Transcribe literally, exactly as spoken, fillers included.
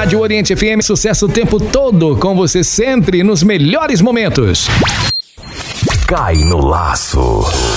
Rádio Oriente F M, sucesso o tempo todo, com você sempre nos melhores momentos. Cai no laço.